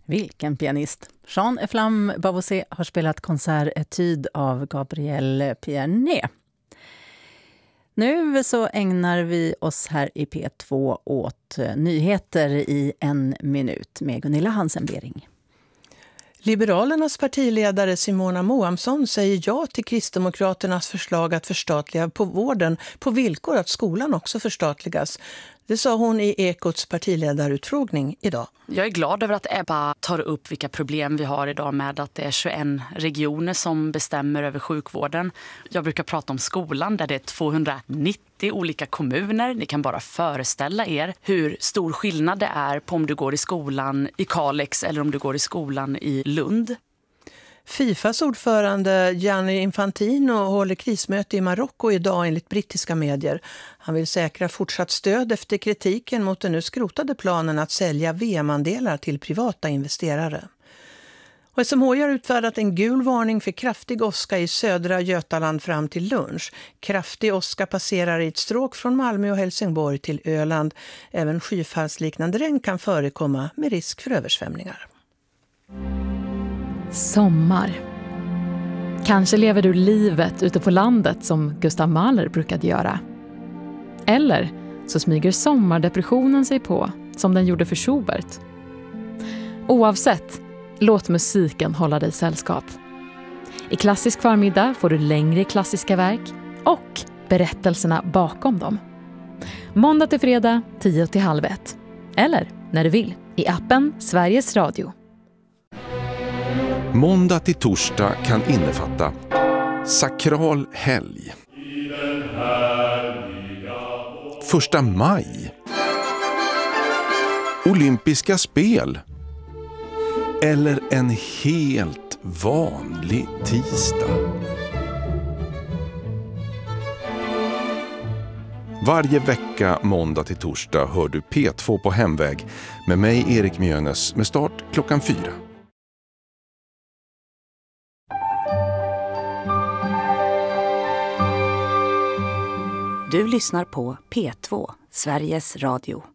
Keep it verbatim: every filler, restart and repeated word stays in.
Vilken pianist! Jean Eflam Bavouzet har spelat konsertetyd av Gabriel Pierné. Nu så ägnar vi oss här i P två åt nyheter i en minut med Gunilla Hansen-Bering. Liberalernas partiledare Simona Moamsson säger ja till Kristdemokraternas förslag att förstatliga på vården på villkor att skolan också förstatligas. Det sa hon i Ekots partiledarutfrågning idag. Jag är glad över att Ebba tar upp vilka problem vi har idag med att det är tjugoen regioner som bestämmer över sjukvården. Jag brukar prata om skolan där det är tvåhundranittio olika kommuner. Ni kan bara föreställa er hur stor skillnad det är på om du går i skolan i Kalix eller om du går i skolan i Lund. Fifas ordförande Gianni Infantino håller krismöte i Marocko idag enligt brittiska medier. Han vill säkra fortsatt stöd efter kritiken mot den nu skrotade planen att sälja V M-andelar till privata investerare. Och S M H I har utfärdat en gul varning för kraftig åska i södra Götaland fram till lunch. Kraftig åska passerar i ett stråk från Malmö och Helsingborg till Öland. Även skyfallsliknande regn kan förekomma med risk för översvämningar. Sommar. Kanske lever du livet ute på landet som Gustav Mahler brukade göra. Eller så smyger sommardepressionen sig på som den gjorde för Schubert. Oavsett, låt musiken hålla dig sällskap. I klassisk förmiddag får du längre klassiska verk och berättelserna bakom dem. Måndag till fredag, tio till halv ett. Eller när du vill, i appen Sveriges Radio. Måndag till torsdag kan innefatta sakral helg, första maj, olympiska spel eller en helt vanlig tisdag. Varje vecka måndag till torsdag hör du P två på hemväg med mig Erik Mjönes med start klockan fyra. Du lyssnar på P två, Sveriges Radio.